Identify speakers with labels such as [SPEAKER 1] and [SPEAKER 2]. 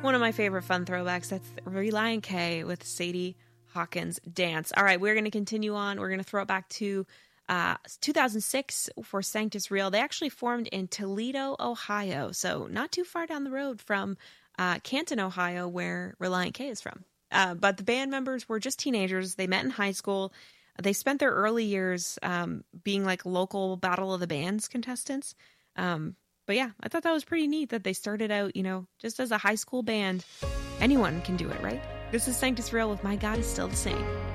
[SPEAKER 1] One of my favorite fun throwbacks. That's Relient K with Sadie Hawkins Dance. All right, we're going to continue on. We're going to throw it back to 2006 for Sanctus Real. They actually formed in Toledo, Ohio, so not too far down the road from Canton, Ohio, where Relient K is from. But the band members were just teenagers. They met in high school. They spent their early years being like local Battle of the Bands contestants. But yeah, I thought that was pretty neat that they started out, just as a high school band. Anyone can do it, right? This is Sanctus Real with My God Is Still the Same.